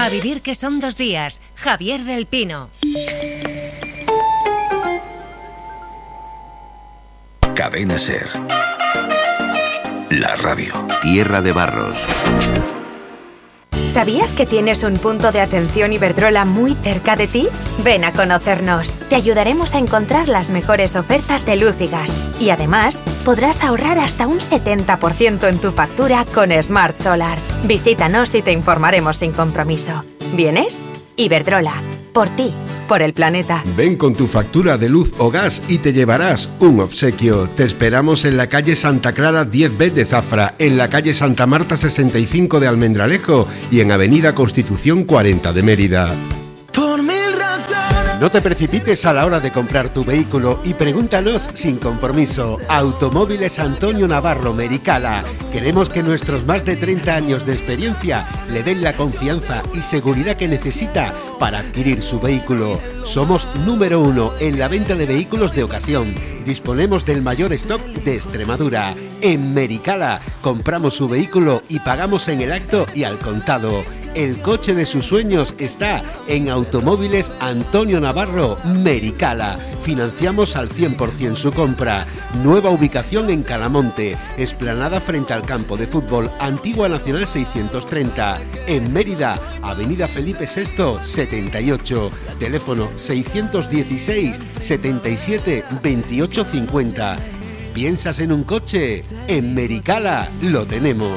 A vivir que son 2 días. Javier del Pino. Cadena SER. La radio. Tierra de Barros. ¿Sabías que tienes un punto de atención Iberdrola muy cerca de ti? Ven a conocernos. Te ayudaremos a encontrar las mejores ofertas de luz y gas. Y además, podrás ahorrar hasta un 70% en tu factura con Smart Solar. Visítanos y te informaremos sin compromiso. ¿Vienes? Iberdrola. Por ti. Por el planeta. Ven con tu factura de luz o gas y te llevarás un obsequio. Te esperamos en la calle Santa Clara 10B de Zafra, en la calle Santa Marta 65 de Almendralejo y en avenida Constitución 40 de Mérida. No te precipites a la hora de comprar tu vehículo y pregúntanos sin compromiso. Automóviles Antonio Navarro Mericala. Queremos que nuestros más de 30 años de experiencia le den la confianza y seguridad que necesita para adquirir su vehículo. Somos número 1 en la venta de vehículos de ocasión. Disponemos del mayor stock de Extremadura. En Mericala compramos su vehículo y pagamos en el acto y al contado. El coche de sus sueños está en Automóviles Antonio Navarro Mericala. Financiamos al 100% su compra. Nueva ubicación en Calamonte, explanada frente al campo de fútbol, Antigua Nacional 630. En Mérida, Avenida Felipe VI 78. Teléfono 616 77 28 50. ¿Piensas en un coche? En Mericala lo tenemos.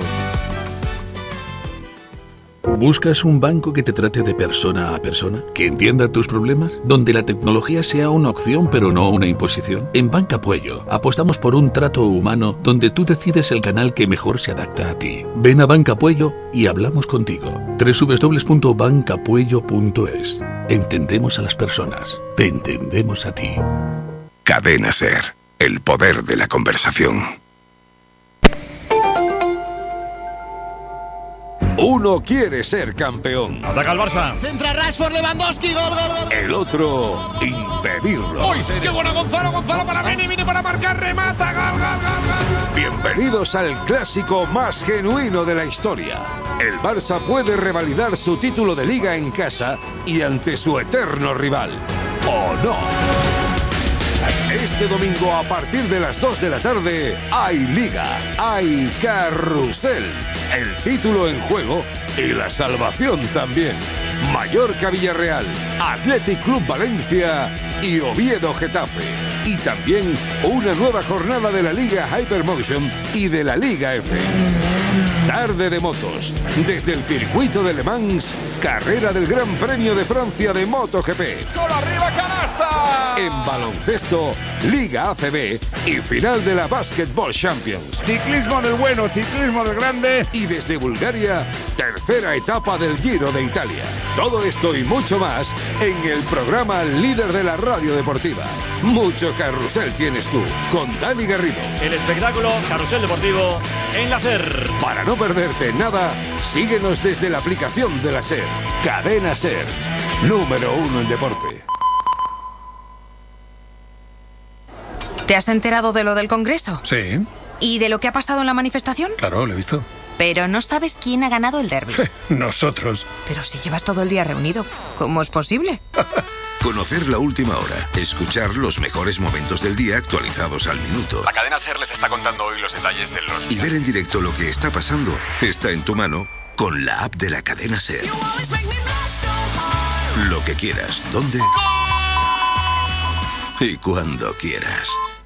¿Buscas un banco que te trate de persona a persona? ¿Que entienda tus problemas? ¿Donde la tecnología sea una opción pero no una imposición? En Banca Puello apostamos por un trato humano donde tú decides el canal que mejor se adapta a ti. Ven a Banca Puello y hablamos contigo. www.bancapuello.es. Entendemos a las personas. Te entendemos a ti. Cadena SER. El poder de la conversación. Uno quiere ser campeón. Ataca el Barça. Centra Rashford, Lewandowski, gol, gol, gol. El otro, impedirlo. ¡Uy, qué bueno Gonzalo! Gonzalo para Vini para marcar, remata, gol, gol, gol, gol. Bienvenidos al clásico más genuino de la historia. El Barça puede revalidar su título de Liga en casa y ante su eterno rival. ¿O no? Este domingo a partir de las 2 de la tarde hay Liga, hay Carrusel, el título en juego y la salvación también. Mallorca Villarreal, Athletic Club Valencia y Oviedo Getafe. Y también una nueva jornada de la Liga Hypermotion y de la Liga F. Tarde de motos, desde el circuito de Le Mans, carrera del Gran Premio de Francia de MotoGP. ¡Solo arriba, canasta! En baloncesto, Liga ACB y final de la Basketball Champions. Ciclismo del bueno, ciclismo del grande. Y desde Bulgaria, tercera etapa del Giro de Italia. Todo esto y mucho más en el programa líder de la radio deportiva. Mucho carrusel tienes tú, con Dani Garrido. El espectáculo Carrusel Deportivo en la SER. Para no perderte nada, síguenos desde la aplicación de la SER. Cadena SER, número 1 en deporte. ¿Te has enterado de lo del Congreso? Sí. ¿Y de lo que ha pasado en la manifestación? Claro, lo he visto. Pero no sabes quién ha ganado el derbi. Nosotros. Pero si llevas todo el día reunido, ¿cómo es posible? Conocer la última hora, escuchar los mejores momentos del día actualizados al minuto. La cadena SER les está contando hoy los detalles de los... Y ver en directo lo que está pasando está en tu mano con la app de la cadena SER. Lo que quieras, ¿dónde? Y cuando quieras.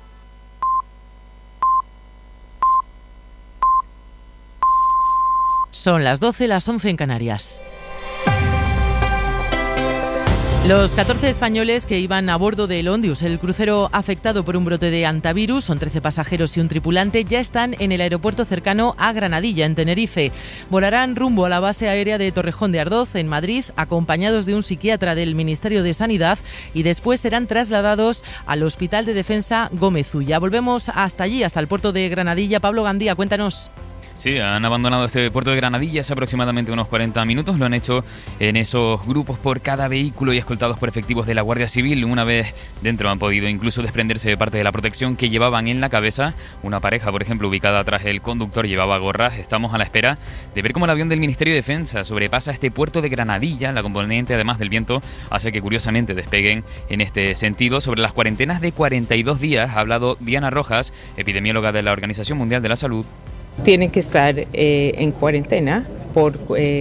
Son las 12, las 11 en Canarias. Los 14 españoles que iban a bordo del Ondius, el crucero afectado por un brote de hantavirus, son 13 pasajeros y un tripulante, ya están en el aeropuerto cercano a Granadilla, en Tenerife. Volarán rumbo a la base aérea de Torrejón de Ardoz, en Madrid, acompañados de un psiquiatra del Ministerio de Sanidad, y después serán trasladados al Hospital de Defensa Gómez Ulla. Volvemos hasta allí, hasta el puerto de Granadilla. Pablo Gandía, cuéntanos. Sí, han abandonado este puerto de Granadilla hace aproximadamente unos 40 minutos. Lo han hecho en esos grupos por cada vehículo y escoltados por efectivos de la Guardia Civil. Una vez dentro han podido incluso desprenderse de parte de la protección que llevaban en la cabeza. Una pareja, por ejemplo, ubicada atrás del conductor, llevaba gorras. Estamos a la espera de ver cómo el avión del Ministerio de Defensa sobrepasa este puerto de Granadilla. La componente, además del viento, hace que curiosamente despeguen en este sentido. Sobre las cuarentenas de 42 días ha hablado Diana Rojas, epidemióloga de la Organización Mundial de la Salud. Tienen que estar en cuarentena por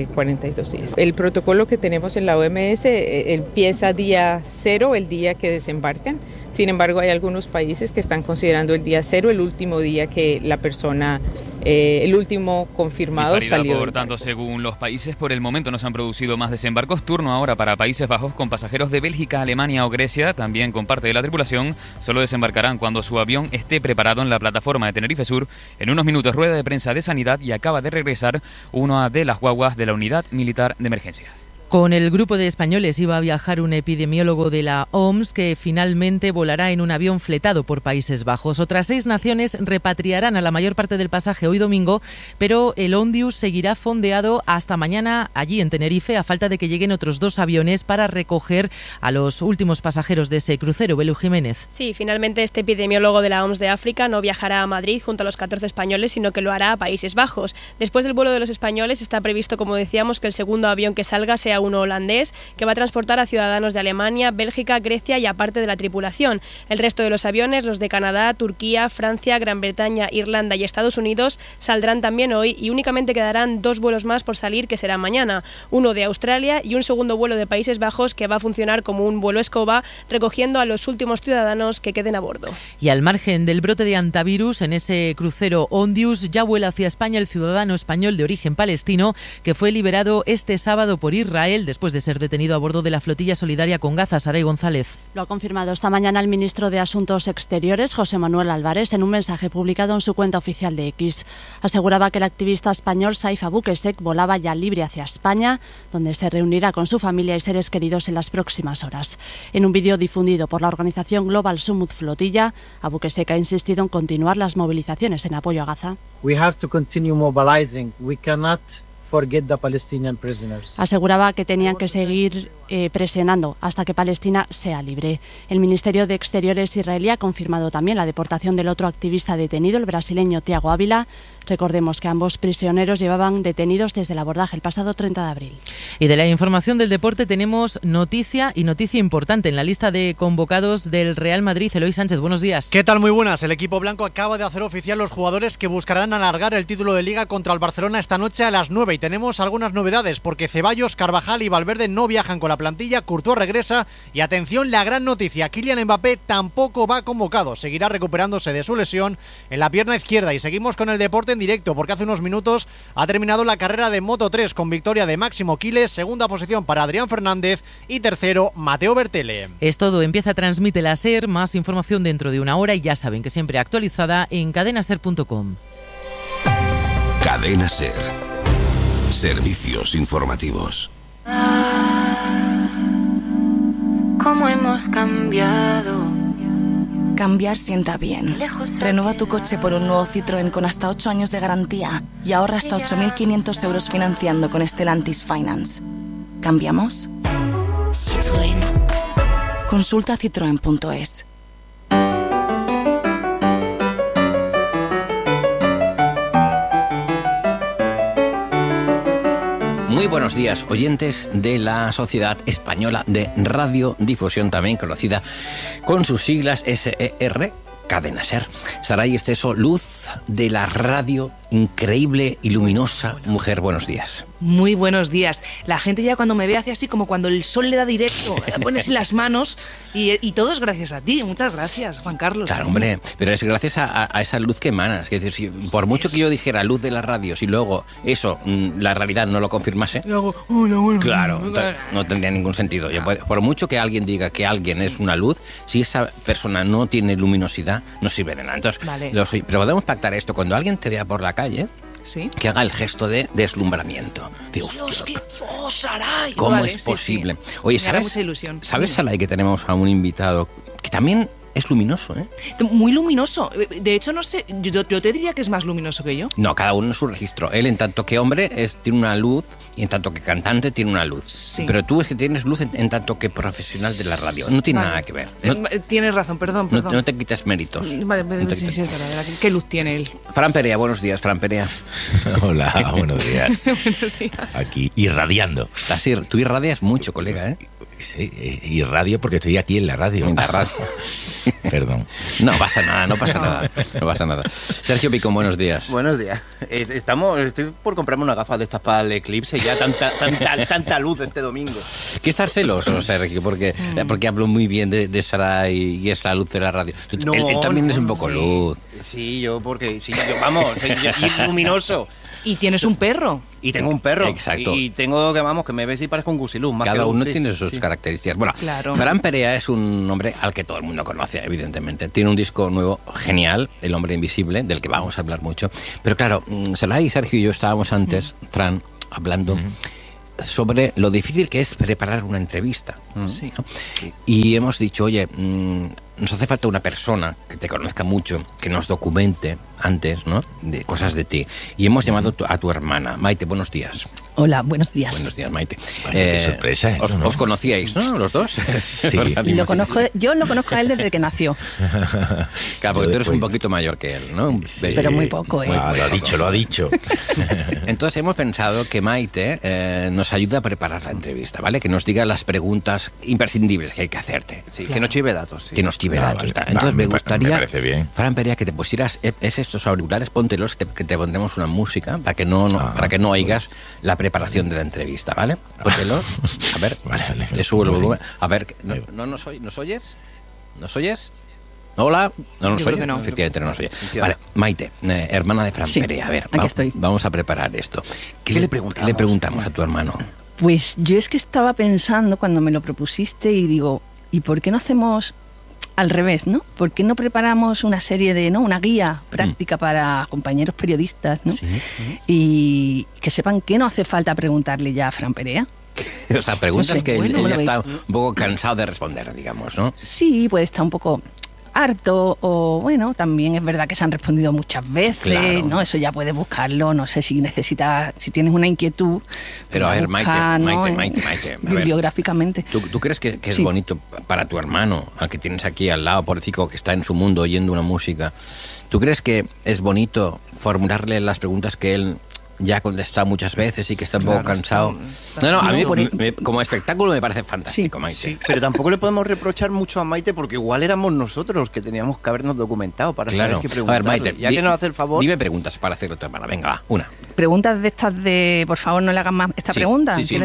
42 días. El protocolo que tenemos en la OMS empieza día 0, el día que desembarcan. Sin embargo, hay algunos países que están considerando el día 0 el último día que la persona, el último confirmado salió. Por tanto, según los países, por el momento no se han producido más desembarcos. Turno ahora para Países Bajos, con pasajeros de Bélgica, Alemania o Grecia, también con parte de la tripulación. Solo desembarcarán cuando su avión esté preparado en la plataforma de Tenerife Sur. En unos minutos, rueda de prensa de Sanidad, y acaba de regresar una de las guaguas de la Unidad Militar de Emergencia. Con el grupo de españoles iba a viajar un epidemiólogo de la OMS que finalmente volará en un avión fletado por Países Bajos. Otras 6 naciones repatriarán a la mayor parte del pasaje hoy domingo, pero el Ondius seguirá fondeado hasta mañana allí en Tenerife, a falta de que lleguen otros 2 aviones para recoger a los últimos pasajeros de ese crucero. Belu Jiménez. Sí, finalmente este epidemiólogo de la OMS de África no viajará a Madrid junto a los 14 españoles, sino que lo hará a Países Bajos. Después del vuelo de los españoles está previsto, como decíamos, que el segundo avión que salga sea uno holandés, que va a transportar a ciudadanos de Alemania, Bélgica, Grecia y aparte de la tripulación. El resto de los aviones, los de Canadá, Turquía, Francia, Gran Bretaña, Irlanda y Estados Unidos, saldrán también hoy, y únicamente quedarán 2 vuelos más por salir, que serán mañana. Uno de Australia y un segundo vuelo de Países Bajos, que va a funcionar como un vuelo escoba, recogiendo a los últimos ciudadanos que queden a bordo. Y al margen del brote de antivirus, en ese crucero Ondius ya vuela hacia España el ciudadano español de origen palestino, que fue liberado este sábado por Israel después de ser detenido a bordo de la flotilla solidaria con Gaza. Saray González. Lo ha confirmado esta mañana el ministro de Asuntos Exteriores, José Manuel Álvarez, en un mensaje publicado en su cuenta oficial de X. Aseguraba que el activista español Saif Aboukhezek volaba ya libre hacia España, donde se reunirá con su familia y seres queridos en las próximas horas. En un vídeo difundido por la organización Global Summit Flotilla, Aboukhezek ha insistido en continuar las movilizaciones en apoyo a Gaza. We have to continue mobilizing. We cannot forget the Palestinian prisoners. Aseguraba que tenían que seguir presionando hasta que Palestina sea libre. El Ministerio de Exteriores israelí ha confirmado también la deportación del otro activista detenido, el brasileño Tiago Ávila. Recordemos que ambos prisioneros llevaban detenidos desde el abordaje el pasado 30 de abril. Y de la información del deporte tenemos noticia importante en la lista de convocados del Real Madrid. Eloy Sánchez, buenos días. ¿Qué tal? Muy buenas. El equipo blanco acaba de hacer oficial los jugadores que buscarán alargar el título de Liga contra el Barcelona esta noche a las 9. Y tenemos algunas novedades, porque Ceballos, Carvajal y Valverde no viajan con la plantilla, Courtois regresa y atención, la gran noticia, Kylian Mbappé tampoco va convocado, seguirá recuperándose de su lesión en la pierna izquierda. Y seguimos con el deporte en directo, porque hace unos minutos ha terminado la carrera de Moto3 con victoria de Máximo Quiles, segunda posición para Adrián Fernández y tercero Mateo Bertele. Es todo, empieza Transmite la SER, más información dentro de una hora y ya saben que siempre actualizada en cadenaser.com. Cadena SER. Servicios informativos. ¿Cómo hemos cambiado? Cambiar sienta bien. Renueva tu coche por un nuevo Citroën con hasta 8 años de garantía y ahorra hasta 8.500 euros financiando con Stellantis Finance. ¿Cambiamos? Citroën. Consulta citroen.es. Muy buenos días, oyentes de la Sociedad Española de Radiodifusión, también conocida con sus siglas SER, Cadena SER. Saray Esteso, luz de la radio, increíble y luminosa mujer. Buenos días. Muy buenos días. La gente ya cuando me ve hace así como cuando el sol le da directo, pones las manos y todo es gracias a ti. Muchas gracias, Juan Carlos. Claro, hombre, pero es gracias a esa luz que emanas. Es decir, si, por mucho que yo dijera luz de la radio, si luego eso, la realidad no lo confirmase, claro, no tendría ningún sentido. Por mucho que alguien diga que alguien es una luz, si esa persona no tiene luminosidad, no sirve de nada. Entonces, vale. Pero podemos pactar esto. Cuando alguien te vea por la calle, ¿sí?, que haga el gesto de deslumbramiento. Dios, Saray. ¿Cómo vale, es posible? Sí. Sí. Oye, me hará mucha ilusión. ¿Sabes, Saray, que tenemos a un invitado que también Es luminoso, ¿eh? Muy luminoso. De hecho, no sé, yo te diría que es más luminoso que yo. No, cada uno en su registro. Él, en tanto que hombre, tiene una luz, y en tanto que cantante tiene una luz. Sí. Pero tú es que tienes luz en tanto que profesional de la radio. No tiene nada que ver. Tienes razón, perdón. No te quites méritos. Vale, sí, es verdad. ¿Qué luz tiene él? Fran Perea, buenos días, Fran Perea. Hola, buenos días. Buenos días. Aquí, irradiando. Tú irradias mucho, colega, ¿eh? Sí, irradio porque estoy aquí en la radio. En la radio. Perdón. No pasa nada. Sergio Picón, buenos días. Buenos días. Estoy por comprarme una gafa de estas para el eclipse, ya tanta luz este domingo. ¿Qué estás celoso, Sergio? Porque hablo muy bien de Sara y es la luz de la radio. Él también es un poco luz. Sí, vamos, soy luminoso. Y tienes un perro. Y tengo un perro. Exacto. Y tengo que me ves y parezco un gusiluz. Cada uno tiene sus características. Bueno, claro. Fran Perea es un hombre al que todo el mundo conoce, evidentemente. Tiene un disco nuevo genial, El hombre invisible, del que vamos a hablar mucho. Pero claro, Saray, Sergio y yo estábamos antes, Fran, hablando sobre lo difícil que es preparar una entrevista. Sí. ¿no? Y hemos dicho, oye, nos hace falta una persona que te conozca mucho, que nos documente antes, ¿no?, de cosas de ti. Y hemos llamado a tu hermana. Maite, buenos días. Hola, buenos días. Buenos días, Maite. Qué sorpresa. Os conocíais, ¿no?, los dos. Sí. Yo lo conozco a él desde que nació. Claro, porque tú eres un poquito mayor que él, ¿no? Pero muy poco, ¿eh? Lo ha dicho. Entonces hemos pensado que Maite nos ayude a preparar la entrevista, ¿vale? Que nos diga las preguntas imprescindibles que hay que hacerte. Sí, claro. Que no chive datos. Sí. Que nos chive datos. Vale. Entonces me gustaría, me parece bien. Fran Perea, que te pusieras estos auriculares, póntelos, que te pondremos una música para que no oigas la preparación de la entrevista, ¿vale? Póntelos. A ver, vale. Te subo el volumen. A ver, ¿nos oyes? ¿Nos oyes? Hola. ¿No nos oyes? No. Efectivamente no nos oye. Vale, Maite, hermana de Fran Perea. A ver, vamos a preparar esto. ¿Qué le preguntamos a tu hermano? Pues yo es que estaba pensando cuando me lo propusiste y digo, ¿y por qué no hacemos al revés, ¿no? ¿Por qué no preparamos una serie de, ¿no?, una guía práctica para compañeros periodistas, ¿no? Sí. Y que sepan que no hace falta preguntarle ya a Fran Perea. O sea, preguntas que él ya está un poco cansado de responder, digamos, ¿no? Sí, puede estar un poco harto, o bueno, también es verdad que se han respondido muchas veces, claro, ¿no? Eso ya puedes buscarlo, no sé si tienes una inquietud. Pero a ver, Maite, bibliográficamente. ¿Tú crees que es bonito para tu hermano, al que tienes aquí al lado, pobrecito, que está en su mundo oyendo una música? ¿Tú crees que es bonito formularle las preguntas que él ya ha contestado muchas veces y que está un poco cansado? A mí como espectáculo me parece fantástico, Maite. Sí, pero tampoco le podemos reprochar mucho a Maite porque igual éramos nosotros los que teníamos que habernos documentado para saber qué preguntarle. A ver, Maite, ya que nos hace el favor. Dime preguntas para hacerlo a tu hermana. Venga, va, una. Preguntas de estas de, por favor, no le hagas más esta pregunta. Sí.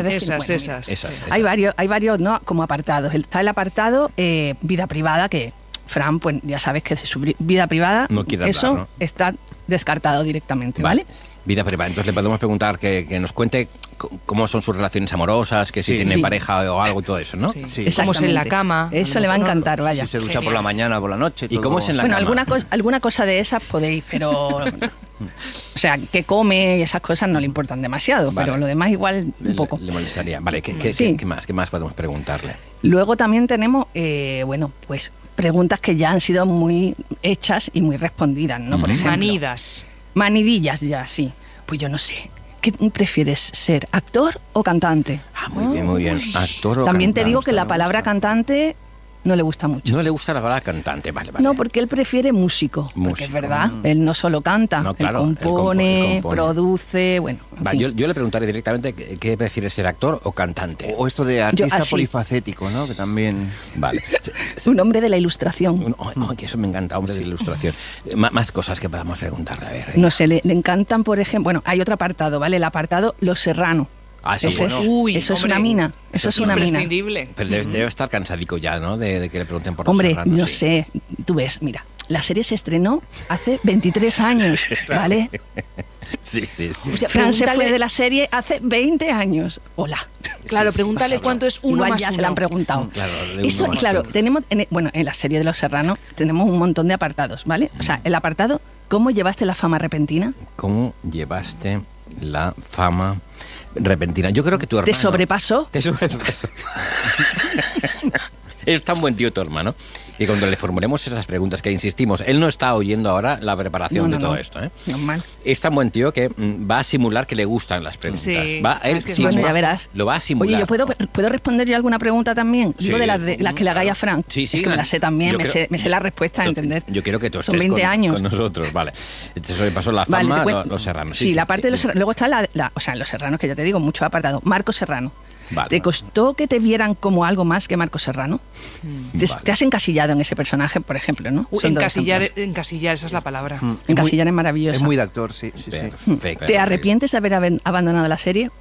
Esas. Hay varios, ¿no?, como apartados. Está el apartado vida privada, que Fran, pues ya sabes que de su vida privada, no quiere eso hablar, ¿no? Está descartado directamente, ¿vale? Vida privada. Entonces le podemos preguntar que nos cuente cómo son sus relaciones amorosas, que si tiene pareja o algo y todo eso, ¿no? Sí. Cómo es en la cama. Eso le va a encantar, vaya. Si se ducha por la mañana o por la noche. ¿Y cómo es en la cama? Bueno, alguna cosa de esas podéis, pero o sea, que come y esas cosas no le importan demasiado, pero lo demás igual un poco. Le molestaría. Vale, ¿qué más podemos preguntarle? Luego también tenemos, pues preguntas que ya han sido muy hechas y muy respondidas, ¿no? Por ejemplo. Manidillas ya, sí. Pues yo no sé. ¿Qué prefieres, ser actor o cantante? Muy bien. Actor o también cantante. Te digo que la palabra cantante no le gusta mucho. No le gusta la palabra cantante, vale. No, porque él prefiere músico. Porque es verdad, él no solo canta, él compone, produce, bueno. Yo le preguntaré directamente qué prefiere, ser actor o cantante. O esto de artista polifacético, ¿no? Que también. Vale. Un hombre de la ilustración. Que eso me encanta, hombre de la ilustración. Más cosas que podamos preguntarle, a ver. No sé, le encantan, por ejemplo, bueno, hay otro apartado, ¿vale? El apartado Los Serrano. Sí, eso es una mina. Eso es una mina. Pero debe estar cansadico ya, ¿no? De que le pregunten por Los Serrano. Hombre, no sé. Tú ves, mira, la serie se estrenó hace 23 años, ¿vale? Sí. Fran se fue de la serie hace 20 años. Hola. Claro, pregúntale cuánto es uno Igual más ya uno. se lo han preguntado. Claro, tenemos, en la serie de Los Serrano tenemos un montón de apartados, ¿vale? O sea, el apartado, ¿cómo llevaste la fama repentina? ¿Cómo llevaste la fama repentina? Yo creo que tu hermano... ¿Te sobrepasó? Te sobrepasó. Es tan buen tío tu hermano. Y cuando le formulemos esas preguntas que insistimos, él no está oyendo ahora la preparación de todo esto. Normal. Es tan buen tío que va a simular que le gustan las preguntas. Sí. Bueno, ya verás. Lo va a simular. Oye, ¿yo puedo responder yo alguna pregunta también? Sí. Digo de las que le hagáis a Frank. Sí, es que me las sé también, me sé la respuesta, ¿entender? Yo quiero que tú Son estés 20 años. con nosotros, vale. Entonces pasó la fama, los Serranos. Sí, la parte de los Serranos. Luego está los Serranos, que ya te digo, mucho apartado. Marco Serrano. Vale. ¿Te costó que te vieran como algo más que Marco Serrano? ¿Te has encasillado en ese personaje, por ejemplo, no? Encasillar, esa es la palabra. Encasillar es maravilloso. Es muy de actor, sí. Perfecto. ¿Te arrepientes de haber abandonado la serie?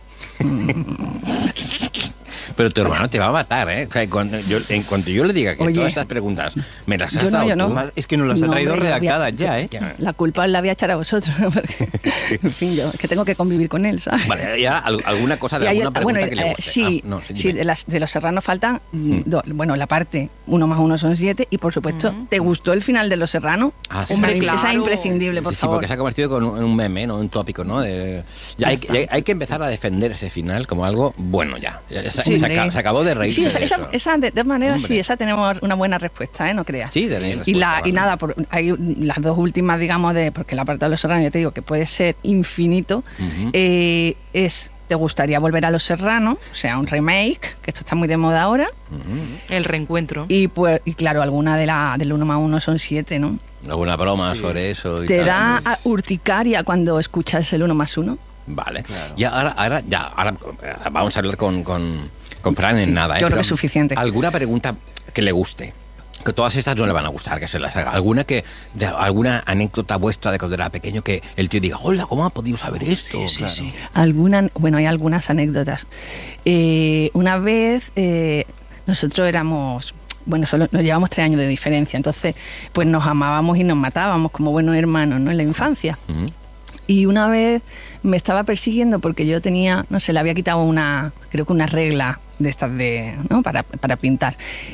Pero tu hermano te va a matar, ¿eh? O sea, en cuanto yo le diga que todas estas preguntas me las has dado tú... Es que nos las ha traído redactadas ya, ¿eh? La culpa la voy a echar a vosotros. En fin, yo que tengo que convivir con él, ¿sabes? Vale, ya alguna cosa de alguna pregunta que le guste. Sí, de los Serranos faltan, la parte 1 más 1 son 7 y por supuesto, ¿te gustó el final de Los Serranos? Hombre, claro. Esa es imprescindible, por favor. Sí, porque se ha convertido en un meme, ¿no? Un tópico, ¿no? Hay que empezar a defender ese final como algo bueno ya. Se acabó de reír. Sí, esa de todas maneras, sí, esa tenemos una buena respuesta, ¿eh? No creas. Sí, tenéis respuesta. Y nada, hay las dos últimas, digamos, porque el apartado de Los Serranos, yo te digo que puede ser infinito, ¿te gustaría volver a Los Serranos? O sea, un remake, que esto está muy de moda ahora. El reencuentro. Y claro, alguna del 1 más 1 son 7, ¿no? ¿Alguna broma sobre eso? ¿Te da urticaria cuando escuchas el 1 más 1? Vale. Claro. Y ahora vamos a hablar con Fran en nada. Yo creo que es suficiente. ¿Alguna pregunta que le guste? Que todas estas no le van a gustar, que se las haga. ¿Alguna anécdota vuestra de cuando era pequeño que el tío diga, hola, ¿cómo ha podido saber esto? Sí. Hay algunas anécdotas. Una vez nosotros éramos... solo nos llevamos 3 años de diferencia, entonces pues nos amábamos y nos matábamos como buenos hermanos, ¿no? En la infancia. Y una vez me estaba persiguiendo porque yo tenía, le había quitado creo que una regla de estas ¿no? para pintar.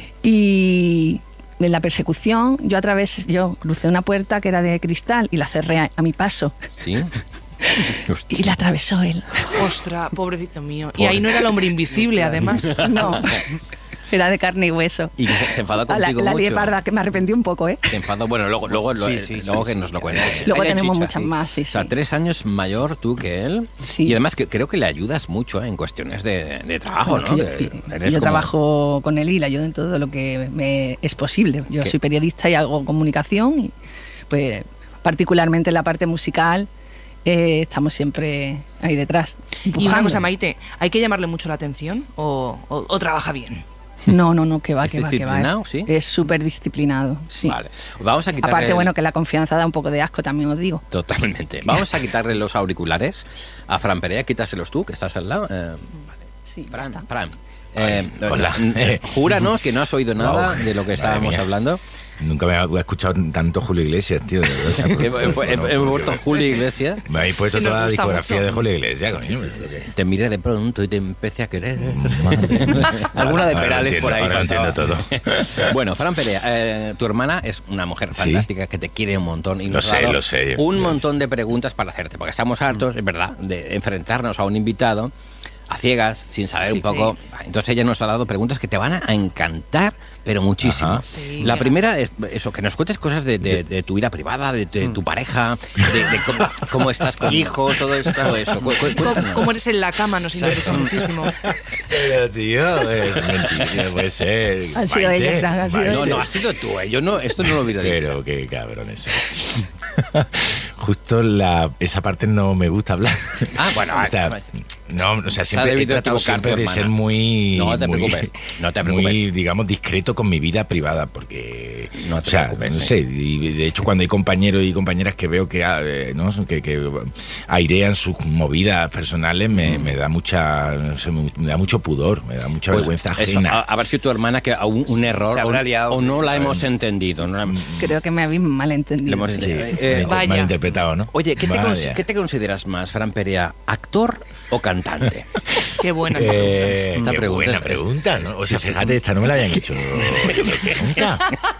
Y en la persecución yo crucé una puerta que era de cristal y la cerré a mi paso. ¿Sí? Y la atravesó él. Ostras, pobrecito mío. Y ahí no era el hombre invisible, además. No. Era de carne y hueso. Y se enfadó contigo la mucho. lié parda, que me arrepentí un poco, ¿eh? Se enfadó, bueno, luego que nos lo cuente. Luego tenemos muchas más, sí. O sea, 3 años mayor tú que él. Sí. Y además creo que le ayudas mucho en cuestiones de trabajo, ¿no? Yo trabajo con él y le ayudo en todo lo que me es posible. Yo soy periodista y hago comunicación y pues particularmente en la parte musical estamos siempre ahí detrás. Y una cosa, Maite, ¿hay que llamarle mucho la atención o trabaja bien? No, que va. ¿Disciplinado, sí? Es súper disciplinado, sí. Vale. Vamos a quitarle... Aparte, que la confianza da un poco de asco, también os digo. Totalmente. Vamos a quitarle los auriculares a Fran Perea. Quítaselos tú, que estás al lado. Vale. Sí, Fran. Júranos que no has oído nada de lo que estábamos hablando. Nunca me había escuchado tanto Julio Iglesias, tío. He vuelto Julio Iglesias. Me habéis puesto toda la discografía de Julio Iglesias, coño. Sí. Te miré de pronto y te empecé a querer. Alguna de Perales por ahí. Ahora entiendo todo. Bueno, Fran Perea, tu hermana es una mujer fantástica que te quiere un montón y nos lo ha dado sé, un montón de preguntas para hacerte, porque estamos hartos, es verdad, de enfrentarnos a un invitado a ciegas, sin saber un poco. Entonces ella nos ha dado preguntas que te van a encantar, pero muchísimo. La primera es eso, que nos cuentes cosas de tu vida privada, de tu pareja, de cómo estás con hijos, todo eso. ¿Cómo eres en la cama? Nos interesa muchísimo. Pero tío, es mentira, puede ser. Han sido ellos, Frank, han sido ellos. No, has sido tú, yo no, esto no lo hubiera dicho. Pero qué cabrones. Justo esa parte no me gusta hablar. Bueno, siempre he tratado siempre de ser muy... No te preocupes. Muy, digamos, discreto con mi vida privada, porque... No te preocupes. No sé, y de hecho cuando hay compañeros y compañeras que veo que airean sus movidas personales, me da me da mucho pudor, me da mucha vergüenza ajena. A ver si tu hermana que un error o no la hemos entendido. Creo que me habéis malentendido. Malinterpretado, ¿no? Oye, ¿qué te consideras más, Fran Perea, actor o cantante? Qué buena esta pregunta. Buena pregunta, ¿no? O sea, fíjate, esta no me la habían hecho nunca.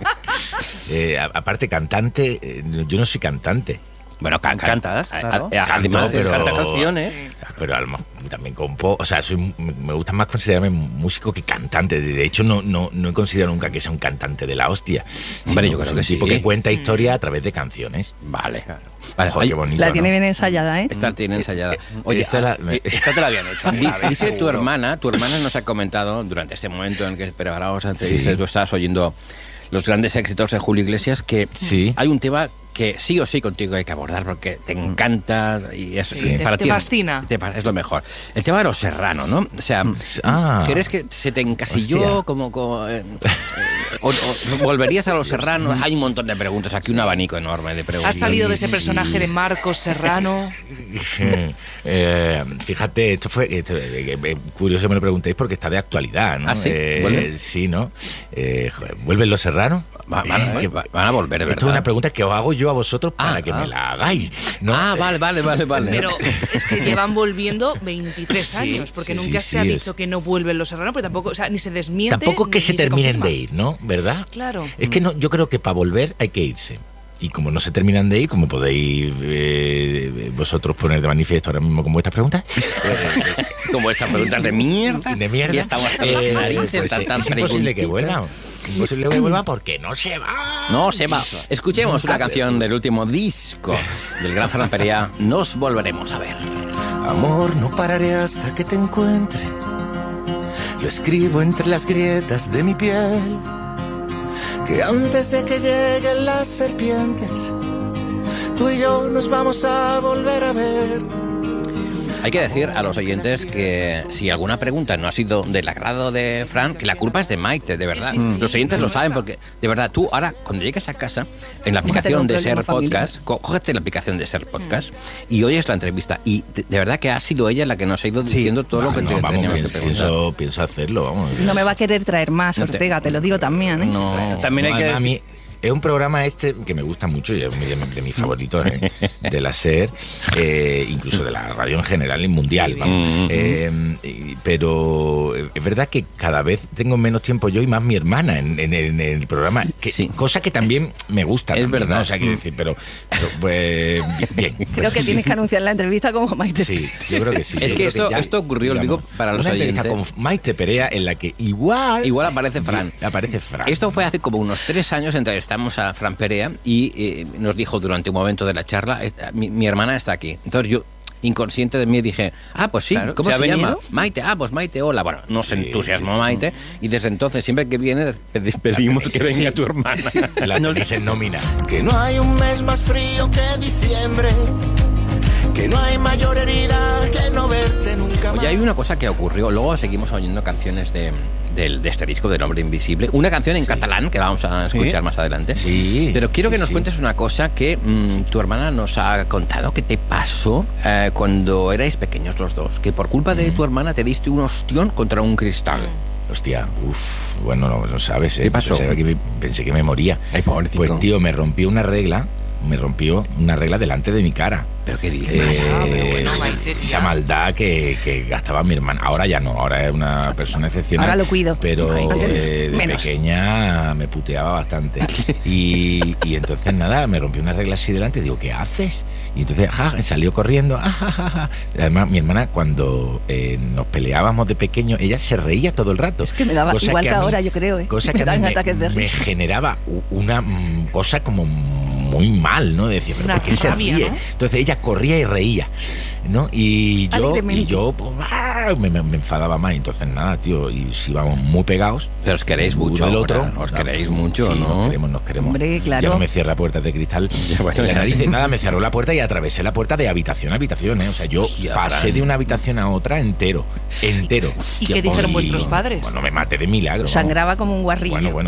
Aparte, cantante, yo no soy cantante. Bueno, cantas, claro. Además, pero canta canciones. pero a lo mejor también compo, o sea, me gusta más considerarme músico que cantante. De hecho, no he considerado nunca que sea un cantante de la hostia. Vale, yo creo que sí. Porque cuenta historia a través de canciones. Vale. Vale, joder, qué bonito, la tiene bien ensayada, ¿eh? Esta tiene ensayada. Oye, esta te la habían hecho. Dice tu hermana nos ha comentado durante este momento en el que preparábamos antes, dice, tú estabas oyendo los grandes éxitos de Julio Iglesias, que hay un tema que sí o sí contigo hay que abordar porque te encanta y es para ti te fascina. Es lo mejor. El tema de Los Serrano, ¿no? O sea, ¿crees que se te encasilló como o volverías a Los Serrano? Hay un montón de preguntas, aquí un abanico enorme de preguntas. ¿Has salido de ese personaje de Marcos Serrano? Fíjate, esto fue curioso, me lo preguntéis porque está de actualidad, ¿no? ¿Ah, sí? Sí, ¿no? ¿Vuelven Los Serrano? Van a volver, ¿verdad? Esto es una pregunta que os hago yo a vosotros para que me la hagáis, ¿no? Vale. Pero es que llevan volviendo 23 años, porque nunca se ha dicho que no vuelven Los Serrano, pero tampoco, o sea, ni se desmiente. Tampoco que ni se terminen confirma. de ir, ¿no? ¿Verdad? Claro. Es que no, yo creo que para volver hay que irse. Y como no se terminan de ir, como podéis vosotros poner de manifiesto ahora mismo con vuestras preguntas, como estas preguntas de mierda, y estamos hasta las narices, es imposible que vuelvan. Imposible que vuelva porque no se va. No se va. Escuchemos una canción del último disco del gran Ferran Perea, Nos volveremos a ver. Amor, no pararé hasta que te encuentre. Lo escribo entre las grietas de mi piel. Que antes de que lleguen las serpientes, tú y yo nos vamos a volver a ver. Hay que decir a los oyentes que si alguna pregunta no ha sido del agrado de Fran, que la culpa es de Maite, de verdad. Sí. Los oyentes lo saben porque, de verdad, tú ahora, cuando llegues a casa, en la aplicación de Ser Podcast, cógete la aplicación de Ser Podcast y oyes la entrevista. Y de verdad que ha sido ella la que nos ha ido diciendo todo lo que teníamos que preguntar. Pienso hacerlo, vamos. No me va a querer traer más, Ortega, te lo digo también, ¿eh? No, también hay que decir... A mí, es un programa que me gusta mucho y es de mis favoritos de la SER, incluso de la radio en general y mundial, vamos. Pero es verdad que cada vez tengo menos tiempo yo y más mi hermana en el programa, cosa que también me gusta. Es también, verdad. ¿no? O sea, quiero decir, pero pues bien. Creo que tienes que anunciar la entrevista como Maite. Sí, yo creo que sí. Es que esto ocurrió, digo, para los oyentes. Con Maite Perea en la que igual aparece Fran. Esto fue hace como unos 3 años, entrevistamos a Fran Perea y nos dijo durante un momento de la charla, mi hermana está aquí. Entonces yo, inconsciente de mí, dije, pues sí, claro, ¿cómo se llama? Maite, pues Maite, hola. Bueno, nos entusiasmó Maite y desde entonces siempre que viene pedimos que venga tu hermana. La tenéis en nómina. Que no hay un mes más frío que diciembre, que no hay mayor herida que no verte nunca más. Oye, hay una cosa que ocurrió, luego seguimos oyendo canciones de este disco del Hombre Invisible, una canción en catalán que vamos a escuchar más adelante, pero quiero que nos cuentes una cosa que tu hermana nos ha contado que te pasó cuando erais pequeños los dos, que por culpa de tu hermana te diste un ostión contra un cristal. Hostia, bueno, no lo sabes, ¿Qué pasó? Pensé que me moría. Ay, pobrecito. Pues tío, me rompió una regla delante de mi cara. ¿Pero qué dices? Esa maldad que gastaba mi hermana. Ahora ya no, ahora es una persona excepcional. Ahora lo cuido. Pero de pequeña me puteaba bastante. Y entonces nada, me rompió una regla así delante. Digo, ¿qué haces? Y entonces salió corriendo. Además, mi hermana, cuando nos peleábamos de pequeño, ella se reía todo el rato. Es que me daba igual que ahora, yo creo. Cosa que me generaba una cosa como muy mal, ¿no? Decía, ¿pero por qué se ríe? ¿No? Entonces ella corría y reía, ¿no? Y yo pues, me enfadaba más. Entonces nada, tío, y si íbamos muy pegados. Pero os queréis mucho del otro, os queréis mucho, sí, ¿no? Nos queremos. Hombre, claro. Ya no me cierra puertas de cristal. Nada, me cerró la puerta y atravesé la puerta de habitación a habitación, ¿eh? O sea, yo pasé de una habitación a otra entero. ¿Y qué dijeron vuestros padres? Bueno, me maté de milagro. Sangraba como un guarrillo. Bueno,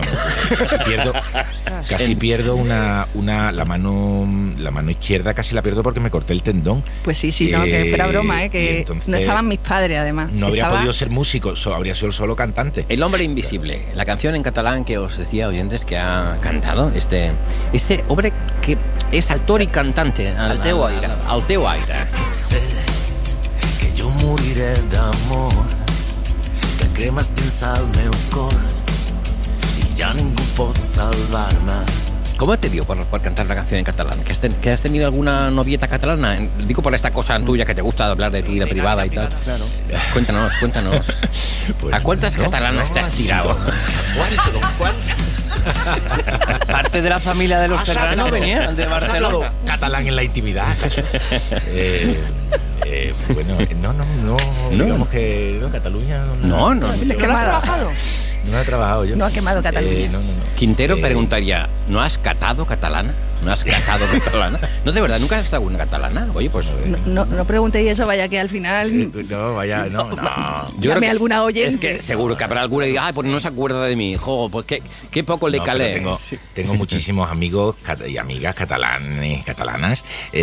casi pierdo la mano izquierda, casi la pierdo porque me corté el tendón. Pues sí, no, que fuera broma, que entonces, no estaban mis padres, además. No habría podido ser músico, habría sido solo cantante. El Hombre Invisible, la canción en catalán que os decía, oyentes, que ha cantado este hombre que es actor y cantante. Al teu aire. Sé que jo moriré d'amor, que cremes dins el meu cor i ja ningú pot salvar-me. ¿Cómo te dio por cantar la canción en catalán? ¿Que has tenido alguna novieta catalana? Digo por esta cosa tuya que te gusta hablar de tu vida privada y tal. Claro. Cuéntanos. Pues, ¿A cuántas catalanas te has tirado? Parte de la familia de los Serrano venía de Barcelona. Catalán en la intimidad, ¿acaso? Bueno, no. Digamos que no, Cataluña No. ¿No has trabajado? No he trabajado yo. No ha quemado Cataluña. No. Quintero preguntaría, ¿no has catado catalana? ¿No has catado catalana? No, de verdad, ¿nunca has estado una catalana? Oye, pues... No preguntéis eso, vaya que al final... No. Dame alguna oyente. Es que seguro que habrá alguna que diga, pues no se acuerda de mí. Jo, pues qué poco le calé. Tengo muchísimos amigos y amigas catalanas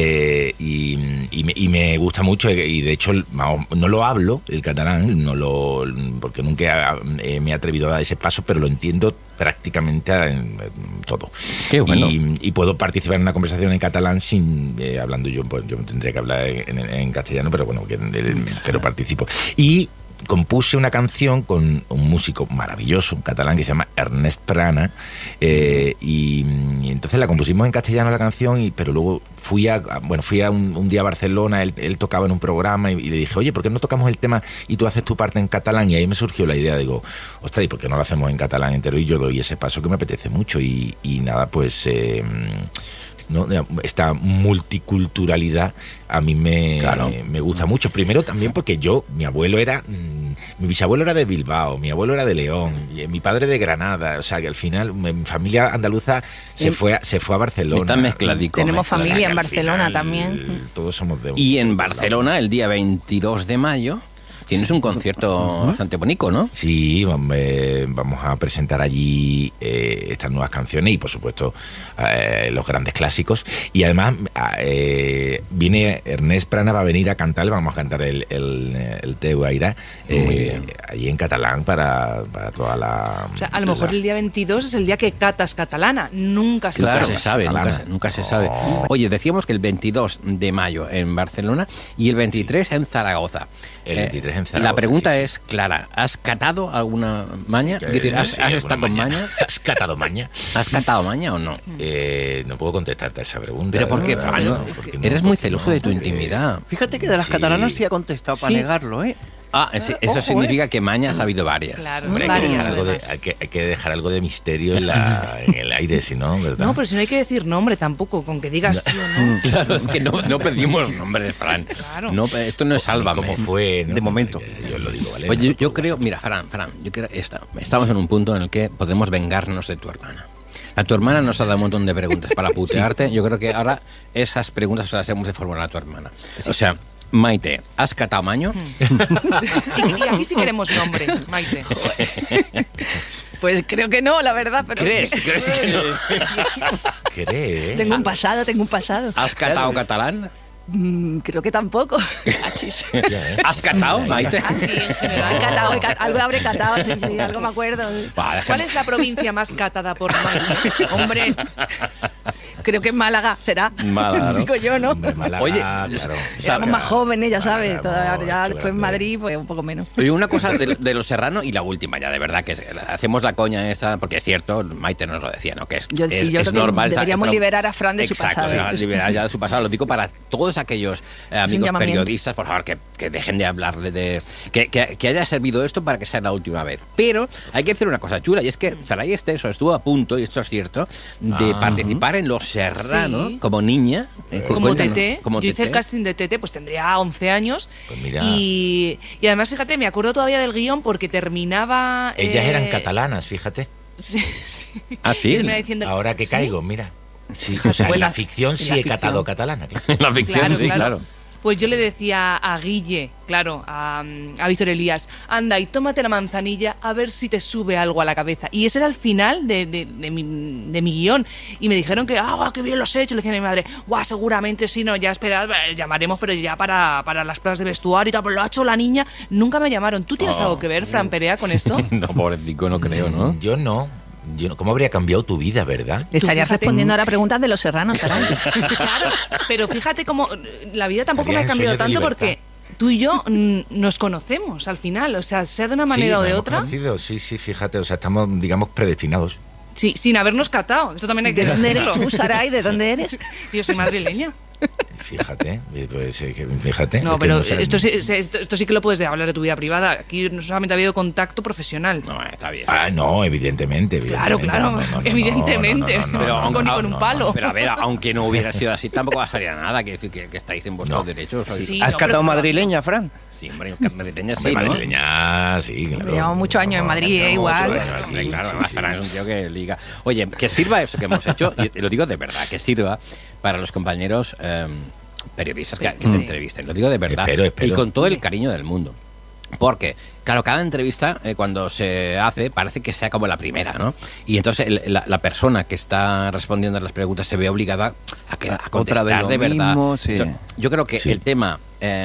y me gusta mucho y de hecho no lo hablo, el catalán, porque nunca me he atrevido a dar ese paso, pero lo entiendo prácticamente todo. Qué bueno. Y puedo participar en una conversación en catalán sin hablando yo, pues yo tendría que hablar en castellano, pero bueno, pero participo. Y compuse una canción con un músico maravilloso, un catalán que se llama Ernest Prana, y entonces la compusimos en castellano la canción, pero luego fui a un día a Barcelona, él tocaba en un programa y le dije, oye, ¿por qué no tocamos el tema y tú haces tu parte en catalán? Y ahí me surgió la idea, digo, ostras, ¿y por qué no lo hacemos en catalán entero? Y yo doy ese paso que me apetece mucho y nada, pues... ¿no? Esta multiculturalidad a mí me gusta mucho. Primero también porque mi bisabuelo era de Bilbao, mi abuelo era de León, y mi padre de Granada, o sea que al final mi familia andaluza se fue a Barcelona. Está mezcladico. Tenemos familia en Barcelona también. Todos somos de un... Y en Barcelona, el día 22 de mayo... Tienes un concierto bastante bonito, ¿no? Sí, vamos a presentar allí estas nuevas canciones y, por supuesto, los grandes clásicos. Y además viene Ernest Prana, va a venir a cantar, vamos a cantar el Teu Aire allí en catalán para toda la... O sea, a lo mejor el día 22 es el día que catas catalana. Nunca se sabe. Nunca se sabe. Oye, decíamos que el 22 de mayo en Barcelona y el 23 en Zaragoza. El 23 en Zaragoza. La pregunta es, Clara, ¿has catado alguna maña? Es decir, ¿has estado en mañas? ¿Has catado maña? ¿Has catado maña o no? No puedo contestarte a esa pregunta. ¿Pero por qué, Fran? Eres muy celoso de tu intimidad. Fíjate que de las catalanas sí ha contestado para negarlo, ¿eh? Eso significa que mañas ha habido varias. Claro, hombre, varias. Hay que dejar algo de misterio en el aire, si no, ¿verdad? No, pero si no hay que decir nombre tampoco, con que digas sí o no. Claro, es que no pedimos nombres, Fran. Claro. No, esto no es Sálvame. ¿Cómo fue? De momento. Yo lo digo, ¿vale? Oye, yo creo, mira, Fran, yo creo estamos en un punto en el que podemos vengarnos de tu hermana. A tu hermana nos ha dado un montón de preguntas para putearte. Yo creo que ahora esas preguntas se las hemos de formular a tu hermana. O sea... Maite, ¿has catado maño? Y aquí sí queremos nombre, Maite. Pues creo que no, la verdad. Pero ¿Crees que no? ¿Crees? Tengo un pasado. ¿Has catado catalán? Creo que tampoco. ¿Has catado, Maite? Sí, en general. Algo habré catado, sí, algo me acuerdo. ¿Cuál es la provincia más catada por Maite? Hombre... Creo que en Málaga será. Málaga, ¿no? Digo yo, ¿no? Málaga, oye, claro. Éramos más jóvenes, ya sabes. Ya después en Madrid, pues un poco menos. Oye, una cosa de los Serrano y la última ya, de verdad, que hacemos la coña esta, porque es cierto, Maite nos lo decía, ¿no? Que es normal. Deberíamos liberar a Fran de su pasado. Exacto, liberar ya de su pasado. Lo digo para todos aquellos amigos periodistas, por favor, que dejen de hablarle de... Que haya servido esto para que sea la última vez. Pero hay que decir una cosa chula, y es que Saray Esteso estuvo a punto, y esto es cierto, de participar en los Serrano como niña. Como Tete. Yo hice el casting de Tete, pues tendría 11 años. Pues mira. Y además, fíjate, me acuerdo todavía del guión porque terminaba... Ellas eran catalanas, fíjate. Sí. ¿Ah, sí? Ahora que caigo, mira. Sí, o sea, en la ficción sí he catado catalana. En la ficción claro. Pues yo le decía a Guille, claro, a Víctor Elías, anda y tómate la manzanilla a ver si te sube algo a la cabeza. Y ese era el final de mi guión. Y me dijeron que, qué bien lo has hecho. Le decía a mi madre, seguramente sí, no, ya esperad, llamaremos, pero ya para las pruebas de vestuario y tal. Pero lo ha hecho la niña, nunca me llamaron. ¿Tú tienes algo que ver, Fran Perea, con esto? No, pobrecito, no creo, ¿no? Yo no. ¿Cómo habría cambiado tu vida, verdad? Le estarías respondiendo ahora preguntas de los Serranos, Saray. Claro, pero fíjate cómo la vida tampoco me ha cambiado tanto porque tú y yo nos conocemos al final, o sea de una manera o de otra. Sí, fíjate, o sea, estamos, digamos, predestinados. Sí, sin habernos catado. Esto también hay que ¿De dónde eres decirlo. tú, Saray? ¿De dónde eres? Yo soy madrileña. Fíjate, pues, fíjate. No, es que pero no sé. esto sí que lo puedes hablar de tu vida privada. Aquí no solamente ha habido contacto profesional. No, está bien. Ah, no, evidentemente. Claro, evidentemente. Pero Ni con un palo. Pero a ver, aunque no hubiera sido así, tampoco va a salir a nada. Que decir que estáis en vuestros derechos. Sí, ¿Has catado madrileña, Fran? Sí, hombre, madrileña sí, ¿no? Madrileña, sí, claro. Llevamos muchos años en Madrid, igual. Claro, además Fran es un tío que liga. Oye, que sirva eso que hemos hecho, y lo digo de verdad, que sirva para los compañeros periodistas que se entrevisten. Lo digo de verdad. Espero. Y con todo el cariño del mundo. Porque, claro, cada entrevista, cuando se hace, parece que sea como la primera, ¿no? Y entonces la persona que está respondiendo a las preguntas se ve obligada a contestar de verdad. Mismo, sí. Entonces, yo creo que el tema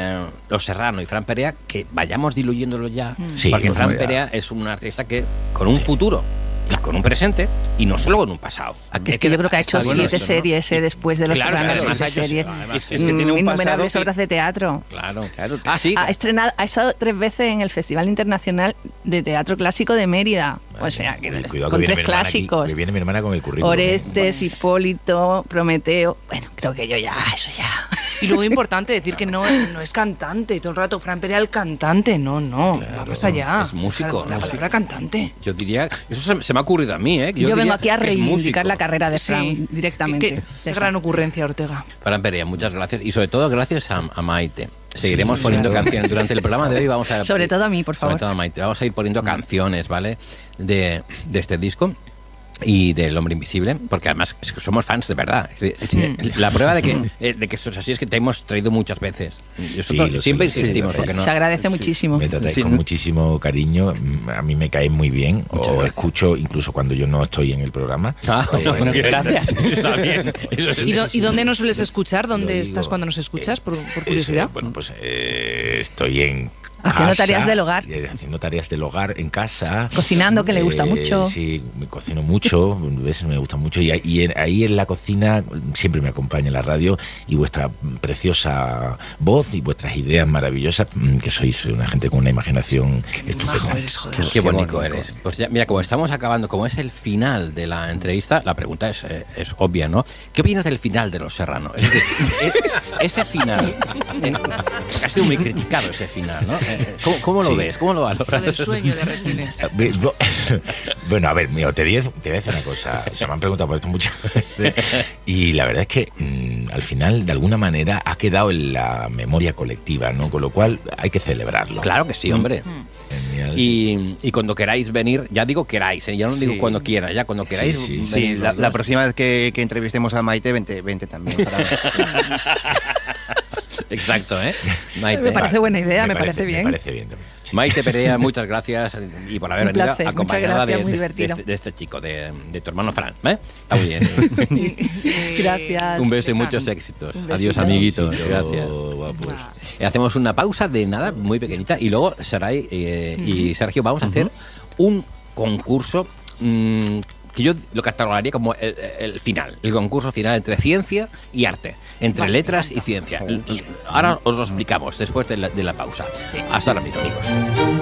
Los Serrano y Fran Perea, que vayamos diluyéndolo ya, porque Fran Perea es un artista que con un futuro y con un presente, y no solo con un pasado. Es que yo creo que ha hecho 7 series después de Los Serranos. Es que tiene un pasado innumerables obras de teatro. Claro. Ah, sí. Ha estado 3 veces en el Festival Internacional de Teatro Clásico de Mérida. O sea, con 3 clásicos. Que viene mi hermana con el currículum. Orestes, Hipólito, Prometeo. Bueno, creo que eso ya. Y luego importante decir que no es cantante. Todo el rato, Fran Perea el cantante. No, va más allá. Es músico. La palabra cantante. Yo diría, eso se me ha ocurrido a mí, ¿eh? Yo vengo aquí a reivindicar la carrera de Fran directamente. Qué gran ocurrencia, Ortega. Fran Perea, muchas gracias. Y sobre todo gracias a Maite. Seguiremos poniendo canciones durante el programa de hoy. Vamos a sobre todo a mí, por favor. Sobre todo a Maite. Vamos a ir poniendo canciones, ¿vale? De este disco y del Hombre Invisible, porque además es que somos fans de verdad. Es decir, la prueba de que esto es así es que te hemos traído muchas veces. Nosotros siempre insistimos. Porque no, se agradece muchísimo. Me tratáis con muchísimo cariño. A mí me cae muy bien. O escucho incluso cuando yo no estoy en el programa. Bueno, gracias. Está bien. ¿Y dónde nos sueles escuchar? ¿Dónde estás cuando nos escuchas? Por curiosidad. Bueno, pues estoy en haciendo tareas del hogar. Haciendo tareas del hogar en casa. Cocinando, que le gusta mucho. Sí, me cocino mucho, ¿ves? Me gusta mucho. Y ahí en la cocina siempre me acompaña la radio y vuestra preciosa voz y vuestras ideas maravillosas, que sois una gente con una imaginación estupenda. Qué bonito eres. Pues ya, mira, como estamos acabando, como es el final de la entrevista, la pregunta es obvia, ¿no? ¿Qué opinas del final de Los Serrano? Es decir, ese final, ha sido muy criticado ese final, ¿no? ¿Cómo lo ves? ¿Cómo lo valoras? El sueño de Resines. Bueno, a ver, mío, te voy a decir una cosa. Se me han preguntado por esto muchas veces. Y la verdad es que al final, de alguna manera, ha quedado en la memoria colectiva, ¿no? Con lo cual hay que celebrarlo. Claro que sí, hombre. Y cuando queráis venir, ya digo queráis, ya no digo cuando quiera, ya cuando queráis. Sí, la próxima vez que entrevistemos a Maite, vente también. Exacto, ¿eh? Maite. Me parece buena idea, me parece bien. Me parece bien. Maite Perea, muchas gracias y por haber venido acompañada de este chico, de tu hermano Fran. Está muy bien. Gracias. Un beso y muchos éxitos. Adiós, amiguito. Gracias. Hacemos una pausa de nada, muy pequeñita, y luego Saray y Sergio vamos a hacer un concurso que yo lo catalogaría como el final, el concurso final entre ciencia y arte, entre letras y ciencia. Y ahora os lo explicamos después de la pausa. Hasta ahora mismo, amigos.